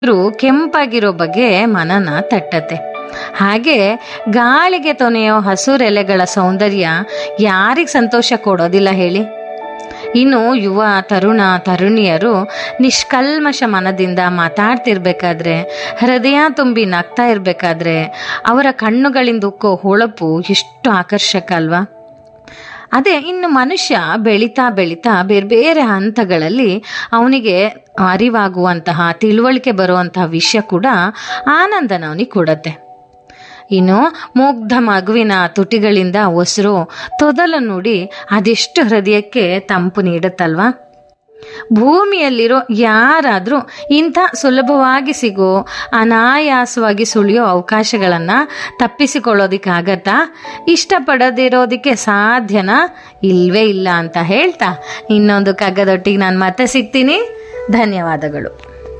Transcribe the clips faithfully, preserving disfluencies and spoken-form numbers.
ರು ಕೆಂಪಾಗಿರೋ ಬಗ್ಗೆ ಮನನ ತಟ್ಟತ್ತೆ. ಹಾಗೆ ಗಾಳಿಗೆ ತೊನೆಯೋ ಹಸುರೆಲೆಗಳ ಸೌಂದರ್ಯ ಯಾರಿಗೆ ಸಂತೋಷ ಕೊಡೋದಿಲ್ಲ ಹೇಳಿ. ಇನ್ನು ಯುವ ತರುಣ ತರುಣಿಯರು ನಿಷ್ಕಲ್ಮಶ ಮನದಿಂದ ಮಾತಾಡ್ತಿರ್ಬೇಕಾದ್ರೆ, ಹೃದಯ ತುಂಬಿ ನಗ್ತಾ ಇರ್ಬೇಕಾದ್ರೆ ಅವರ ಕಣ್ಣುಗಳಿಂದ ಉಕ್ಕೋ ಹೊಳಪು ಎಷ್ಟು ಆಕರ್ಷಕ ಅಲ್ವಾ. ಅದೇ ಇನ್ನು ಮನುಷ್ಯ ಬೆಳೀತಾ ಬೆಳೀತಾ ಬೇರೆ ಬೇರೆ ಹಂತಗಳಲ್ಲಿ ಅವನಿಗೆ ಅರಿವಾಗುವಂತಹ ತಿಳುವಳಿಕೆ ಬರುವಂತಹ ವಿಷಯ ಕೂಡ ಆನಂದನ ಅವನಿಗೆ ಕೊಡತ್ತೆ. ಇನ್ನು ಮುಗ್ಧ ಮಗುವಿನ ತುಟಿಗಳಿಂದ ಒಸರು ತೊದಲ ನುಡಿ ಅದೆಷ್ಟು ಹೃದಯಕ್ಕೆ ತಂಪು ನೀಡುತ್ತಲ್ವಾ. ಭೂಮಿಯಲ್ಲಿರೋ ಯಾರಾದರೂ ಇಂಥ ಸುಲಭವಾಗಿ ಸಿಗೋ ಅನಾಯಾಸವಾಗಿ ಸುಳಿಯೋ ಅವಕಾಶಗಳನ್ನು ತಪ್ಪಿಸಿಕೊಳ್ಳೋದಿಕ್ಕಾಗತ್ತಾ? ಇಷ್ಟಪಡದಿರೋದಕ್ಕೆ ಸಾಧ್ಯನಾ? ಇಲ್ವೇ ಇಲ್ಲ ಅಂತ ಹೇಳ್ತಾ ಇನ್ನೊಂದು ಕಗ್ಗದೊಟ್ಟಿಗೆ ನಾನು ಮತ್ತೆ ಸಿಗ್ತೀನಿ. ಧನ್ಯವಾದಗಳು.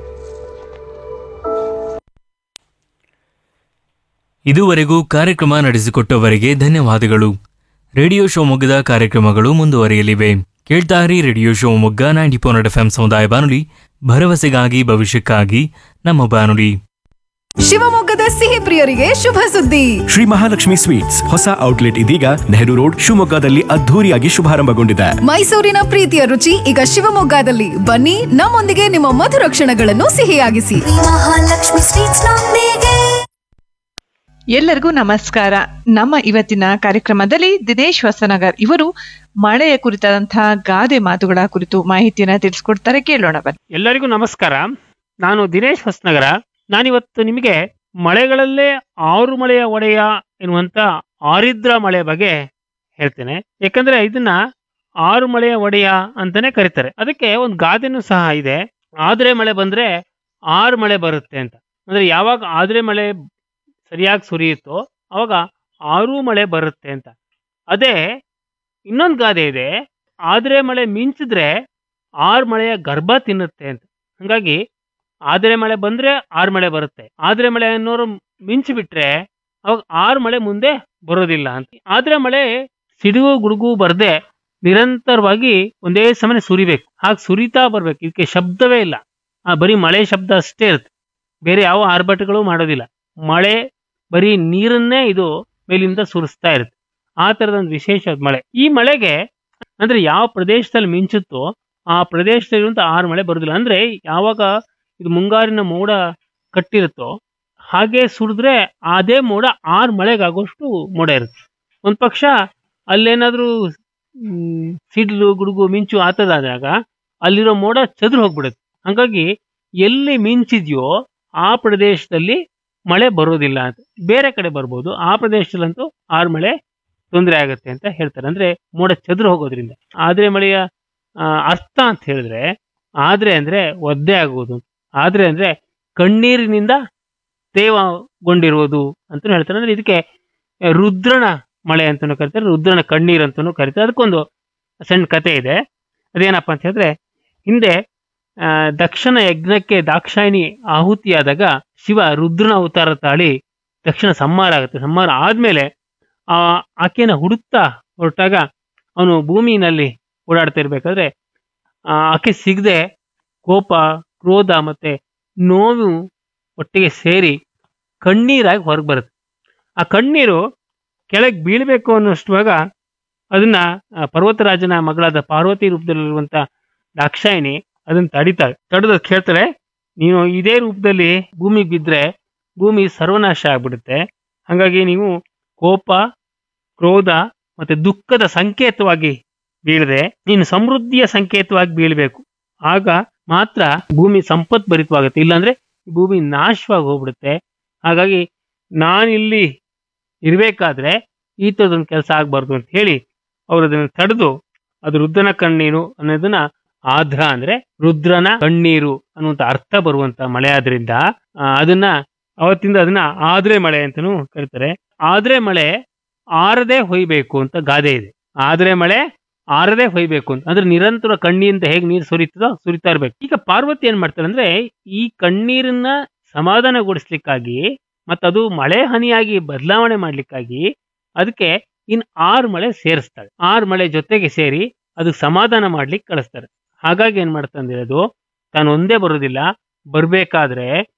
ಇದುವರೆಗೂ ಕಾರ್ಯಕ್ರಮ ನಡೆಸಿಕೊಟ್ಟವರಿಗೆ ಧನ್ಯವಾದಗಳು. ರೇಡಿಯೋ ಶಿವಮೊಗ್ಗದ ಕಾರ್ಯಕ್ರಮಗಳು ಮುಂದುವರಿಯಲಿವೆ. ಕೇಳ್ತಾರಿ radio Shivamogga ninety point F M ಸಮುದಾಯ ಬಾನುಲಿ, ಭರವಸೆಗಾಗಿ ಭವಿಷ್ಯಕ್ಕಾಗಿ ನಮ್ಮ ಬಾನುಲಿ. ಶಿವಮೊಗ್ಗದ ಸಿಹಿ ಪ್ರಿಯರಿಗೆ ಶುಭ ಸುದ್ದಿ. ಶ್ರೀ ಮಹಾಲಕ್ಷ್ಮಿ ಸ್ವೀಟ್ಸ್ ಹೊಸ ಔಟ್ಲೆಟ್ ಇದೀಗ ನೆಹರು ರೋಡ್ ಶಿವಮೊಗ್ಗದಲ್ಲಿ ಅದ್ಧೂರಿಯಾಗಿ ಶುಭಾರಂಭಗೊಂಡಿದೆ. ಮೈಸೂರಿನ ಪ್ರೀತಿಯ ರುಚಿ ಈಗ ಶಿವಮೊಗ್ಗದಲ್ಲಿ. ಬನ್ನಿ, ನಮ್ಮೊಂದಿಗೆ ನಿಮ್ಮ ಮಧುರ ಕ್ಷಣಗಳನ್ನು ಸಿಹಿಯಾಗಿಸಿ. ಮಹಾಲಕ್ಷ್ಮಿ ಸ್ವೀಟ್ಸ್ ನೊಂದಿಗೆ. ಎಲ್ಲರಿಗೂ ನಮಸ್ಕಾರ. ನಮ್ಮ ಇವತ್ತಿನ ಕಾರ್ಯಕ್ರಮದಲ್ಲಿ ದಿನೇಶ್ ಹೊಸನಗರ್ ಇವರು ಮಳೆಯ ಕುರಿತಾದಂತಹ ಗಾದೆ ಮಾತುಗಳ ಕುರಿತು ಮಾಹಿತಿಯನ್ನ ತಿಳಿಸ್ಕೊಡ್ತಾರೆ, ಕೇಳೋಣ ಬನ್ನಿ. ಎಲ್ಲರಿಗೂ ನಮಸ್ಕಾರ. ನಾನು ದಿನೇಶ್ ಹೊಸನಗರ. ನಾನಿವತ್ತು ನಿಮಗೆ ಮಳೆಗಳಲ್ಲೇ ಆರು ಮಳೆಯ ಒಡೆಯ ಎನ್ನುವಂತ ಆರಿದ್ರ ಮಳೆ ಬಗ್ಗೆ ಹೇಳ್ತೇನೆ. ಯಾಕಂದ್ರೆ ಇದನ್ನ ಆರು ಮಳೆಯ ಒಡೆಯ ಅಂತಾನೆ ಕರೀತಾರೆ. ಅದಕ್ಕೆ ಒಂದು ಗಾದೆನೂ ಸಹ ಇದೆ, ಆದ್ರೆ ಮಳೆ ಬಂದ್ರೆ ಆರು ಮಳೆ ಬರುತ್ತೆ ಅಂತ. ಅಂದ್ರೆ ಯಾವಾಗ ಆದ್ರೆ ಮಳೆ ಸರಿಯಾಗಿ ಸುರಿಯುತ್ತೋ ಅವಾಗ ಆರು ಮಳೆ ಬರುತ್ತೆ ಅಂತ. ಅದೇ ಇನ್ನೊಂದು ಗಾದೆ ಇದೆ, ಆದ್ರೆ ಮಳೆ ಮಿಂಚಿದ್ರೆ ಆರು ಮಳೆಯ ಗರ್ಭ ತಿನ್ನುತ್ತೆ ಅಂತ. ಹಂಗಾಗಿ ಆದ್ರೆ ಮಳೆ ಬಂದ್ರೆ ಆರು ಮಳೆ ಬರುತ್ತೆ, ಆದ್ರೆ ಮಳೆ ಅನ್ನೋರು ಮಿಂಚು ಬಿಟ್ರೆ ಅವಾಗ ಆರು ಮಳೆ ಮುಂದೆ ಬರೋದಿಲ್ಲ ಅಂತ. ಆದ್ರೆ ಮಳೆ ಸಿಡುಗು ಗುಡುಗು ಬರ್ದೆ ನಿರಂತರವಾಗಿ ಒಂದೇ ಸಮನೆ ಸುರಿಬೇಕು. ಹಾಗೆ ಸುರಿತಾ ಬರ್ಬೇಕು. ಇದಕ್ಕೆ ಶಬ್ದವೇ ಇಲ್ಲ, ಆ ಬರೀ ಮಳೆ ಶಬ್ದ ಅಷ್ಟೇ ಇರುತ್ತೆ, ಬೇರೆ ಯಾವ ಆರ್ಭಟಗಳು ಮಾಡೋದಿಲ್ಲ. ಮಳೆ ಬರೀ ನೀರನ್ನೇ ಇದು ಮೇಲಿಂದ ಸುರಿಸ್ತಾ ಇರುತ್ತೆ. ಆ ತರದೊಂದು ವಿಶೇಷ ಮಳೆ. ಈ ಮಳೆಗೆ ಅಂದ್ರೆ ಯಾವ ಪ್ರದೇಶದಲ್ಲಿ ಮಿಂಚುತ್ತೋ ಆ ಪ್ರದೇಶದಲ್ಲಿರುವಂತ ಆರು ಮಳೆ ಬರೋದಿಲ್ಲ. ಅಂದ್ರೆ ಯಾವಾಗ ಇದು ಮುಂಗಾರಿನ ಮೋಡ ಕಟ್ಟಿರುತ್ತೋ ಹಾಗೆ ಸುರಿದ್ರೆ ಅದೇ ಮೋಡ ಆರು ಮಳೆಗಾಗೋಷ್ಟು ಮೋಡ ಇರುತ್ತೆ. ಒಂದ್ ಪಕ್ಷ ಅಲ್ಲೇನಾದ್ರೂ ಹ್ಮ್ ಸಿಡ್ಲು ಗುಡುಗು ಮಿಂಚು ಆತದಾದಾಗ ಅಲ್ಲಿರೋ ಮೋಡ ಚದುರು ಹೋಗ್ಬಿಡುತ್ತೆ. ಹಂಗಾಗಿ ಎಲ್ಲಿ ಮಿಂಚಿದ್ಯೋ ಆ ಪ್ರದೇಶದಲ್ಲಿ ಮಳೆ ಬರೋದಿಲ್ಲ ಅಂತ. ಬೇರೆ ಕಡೆ ಬರ್ಬೋದು, ಆ ಪ್ರದೇಶದಲ್ಲಂತೂ ಆರು ಮಳೆ ತೊಂದರೆ ಆಗುತ್ತೆ ಅಂತ ಹೇಳ್ತಾರೆ. ಅಂದ್ರೆ ಮೋಡ ಚದುರು ಹೋಗೋದ್ರಿಂದ. ಆದ್ರೆ ಮಳೆಯ ಅರ್ಥ ಅಂತ ಹೇಳಿದ್ರೆ, ಆದ್ರೆ ಅಂದ್ರೆ ಒದ್ದೆ ಆಗುವುದು, ಆದ್ರೆ ಅಂದ್ರೆ ಕಣ್ಣೀರಿನಿಂದ ತೇವಗೊಂಡಿರುವುದು ಅಂತ ಹೇಳ್ತಾರೆ. ಅಂದ್ರೆ ಇದಕ್ಕೆ ರುದ್ರನ ಮಳೆ ಅಂತಾನೂ ಕರಿತಾರೆ, ರುದ್ರನ ಕಣ್ಣೀರ್ ಅಂತಾನೂ ಕರಿತಾರೆ. ಅದಕ್ಕೊಂದು ಸಣ್ಣ ಕತೆ ಇದೆ. ಅದೇನಪ್ಪ ಅಂತ ಹೇಳಿದ್ರೆ, ಹಿಂದೆ ಆ ದಕ್ಷಿಣ ಯಜ್ಞಕ್ಕೆ ದಾಕ್ಷಾಯಿಣಿ ಆಹುತಿಯಾದಾಗ ಶಿವ ರುದ್ರನ ಅವತಾರ ತಾಳಿ ದಕ್ಷಿಣ ಸಂಹಾರ ಆಗುತ್ತೆ. ಸಂಹಾರ ಆದ್ಮೇಲೆ ಆ ಆಕೆನ ಹುಡುಕ್ತಾ ಹೊರಟಾಗ ಅವನು ಭೂಮಿನಲ್ಲಿ ಓಡಾಡ್ತಾ ಇರ್ಬೇಕಾದ್ರೆ ಆ ಆಕೆ ಸಿಗದೆ ಕೋಪ, ಕ್ರೋಧ ಮತ್ತೆ ನೋವು ಒಟ್ಟಿಗೆ ಸೇರಿ ಕಣ್ಣೀರಾಗಿ ಹೊರಗೆ ಬರುತ್ತೆ. ಆ ಕಣ್ಣೀರು ಕೆಳಗೆ ಬೀಳ್ಬೇಕು ಅನ್ನೋಷ್ಟುವಾಗ ಅದನ್ನ ಪರ್ವತರಾಜನ ಮಗಳಾದ ಪಾರ್ವತಿ ರೂಪದಲ್ಲಿರುವಂತ ದಾಕ್ಷಾಯಿಣಿ ಅದನ್ನ ತಡಿತಾಳೆ. ತಡೆದ ಕೇಳ್ತಾಳೆ, ನೀನು ಇದೇ ರೂಪದಲ್ಲಿ ಭೂಮಿಗೆ ಬಿದ್ದರೆ ಭೂಮಿ ಸರ್ವನಾಶ ಆಗ್ಬಿಡುತ್ತೆ. ಹಾಗಾಗಿ ನೀವು ಕೋಪ, ಕ್ರೋಧ ಮತ್ತೆ ದುಃಖದ ಸಂಕೇತವಾಗಿ ಬೀಳದೆ ನೀನು ಸಮೃದ್ಧಿಯ ಸಂಕೇತವಾಗಿ ಬೀಳ್ಬೇಕು. ಆಗ ಮಾತ್ರ ಭೂಮಿ ಸಂಪತ್ ಭರಿತವಾಗುತ್ತೆ, ಇಲ್ಲಾಂದ್ರೆ ಭೂಮಿ ನಾಶವಾಗಿ ಹೋಗ್ಬಿಡುತ್ತೆ. ಹಾಗಾಗಿ ನಾನಿಲ್ಲಿ ಇರ್ಬೇಕಾದ್ರೆ ಈ ಥರದೊಂದು ಕೆಲಸ ಆಗ್ಬಾರ್ದು ಅಂತ ಹೇಳಿ ಅವ್ರು ಅದನ್ನ ತಡೆದು, ಅದು ರುದ್ರನ ಕಣ್ಣೀರು ಅನ್ನೋದನ್ನ ಆಧ್ರ ಅಂದ್ರೆ ರುದ್ರನ ಕಣ್ಣೀರು ಅನ್ನುವಂತ ಅರ್ಥ ಬರುವಂತ ಮಳೆ ಆದ್ರಿಂದ ಅದನ್ನ ಅವತ್ತಿಂದ ಅದನ್ನ ಆದ್ರೆ ಮಳೆ ಅಂತಾನೂ ಕರೀತಾರೆ. ಆದ್ರೆ ಮಳೆ ಆರದೆ ಹೊಯ್ಬೇಕು ಅಂತ ಗಾದೆ ಇದೆ. ಆದ್ರೆ ಮಳೆ ಆರದೆ ಹೊಯ್ಬೇಕು ಅಂತ ಅಂದ್ರೆ ನಿರಂತರ ಕಣ್ಣಿಯಿಂದ ಹೇಗೆ ನೀರು ಸುರಿತದೋ ಸುರಿತಾ ಇರ್ಬೇಕು. ಈಗ ಪಾರ್ವತಿ ಏನ್ ಮಾಡ್ತಾರೆ ಅಂದ್ರೆ, ಈ ಕಣ್ಣೀರನ್ನ ಸಮಾಧಾನಗೊಳಿಸ್ಲಿಕ್ಕಾಗಿ ಮತ್ತದು ಮಳೆ ಹನಿಯಾಗಿ ಬದಲಾವಣೆ ಮಾಡ್ಲಿಕ್ಕಾಗಿ ಅದಕ್ಕೆ ಇನ್ ಆರು ಮಳೆ ಸೇರಿಸ್ತಾಳೆ. ಆರು ಮಳೆ ಜೊತೆಗೆ ಸೇರಿ ಅದು ಸಮಾಧಾನ ಮಾಡ್ಲಿಕ್ಕೆ ಕಳಿಸ್ತಾರೆ. ಹಾಗಾಗಿ ಏನ್ ಮಾಡ್ತಂದ್ರೆ, ಅದು ತಾನು ಒಂದೇ ಬರೋದಿಲ್ಲ, ಬರ್ಬೇಕಾದ್ರೆ